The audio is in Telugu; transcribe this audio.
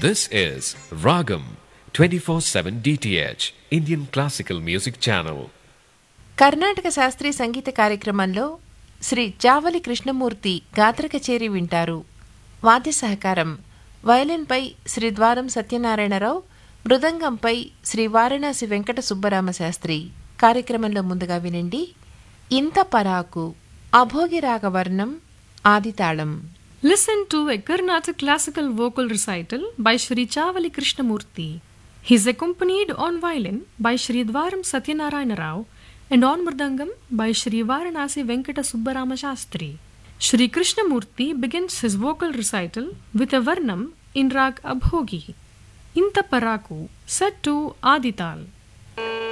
This is Ragam 24/7 DTH Indian Classical Music Channel. Karnataka శాస్త్రీయ సంగీత కార్యక్రమంలో శ్రీ జావలి కృష్ణమూర్తి గాత్ర కచేరీ వింటారు. వాద్య సహకారం వయలిన్పై శ్రీ ద్వారం సత్యనారాయణరావు, మృదంగంపై శ్రీ వారణాసి వెంకట సుబ్బరామ శాస్త్రి. కార్యక్రమంలో ముందుగా వినండి ఇంత పరాకు అభోగి రాగవర్ణం ఆదితాళం. Listen to a Carnatic classical vocal recital by Shri Chavali Krishnamurti. He is accompanied on violin by Shri Dwaram Satyanarayana Rao and on mridangam by Shri Varanasi Venkata Subbarama Shastri. Shri Krishnamurti begins his vocal recital with a varnam in rag Abhogi. Inta Paraku, set to Adital.